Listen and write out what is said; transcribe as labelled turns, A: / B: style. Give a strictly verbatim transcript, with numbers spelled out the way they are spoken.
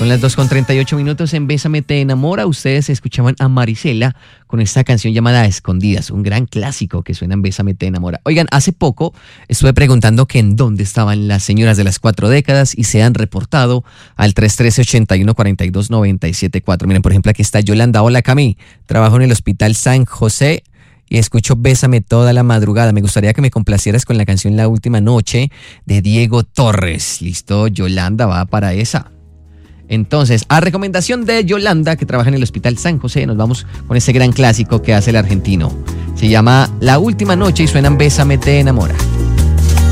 A: Son las dos con treinta y ocho minutos en Bésame te enamora. Ustedes escuchaban a Marisela con esta canción llamada Escondidas, un gran clásico que suena en Bésame te enamora. Oigan, hace poco estuve preguntando que en dónde estaban las señoras de las cuatro décadas y se han reportado al tres uno tres, ocho uno, cuatro dos nueve siete cuatro. Miren, por ejemplo, aquí está Yolanda. Hola, Cami. Trabajo en el Hospital San José y escucho Bésame toda la madrugada. Me gustaría que me complacieras con la canción La Última Noche de Diego Torres. Listo, Yolanda, va para esa. Entonces, a recomendación de Yolanda, que trabaja en el Hospital San José, nos vamos con ese gran clásico que hace el argentino. Se llama La Última Noche y suena en Bésame te enamora.